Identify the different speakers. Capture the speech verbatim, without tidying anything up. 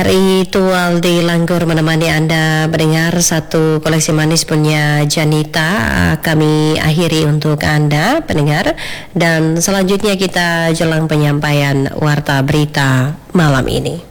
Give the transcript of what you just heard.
Speaker 1: Ritual di Langgur menemani Anda mendengar satu koleksi manis punya Janita. Kami akhiri untuk Anda pendengar, dan selanjutnya kita jelang penyampaian warta berita malam ini.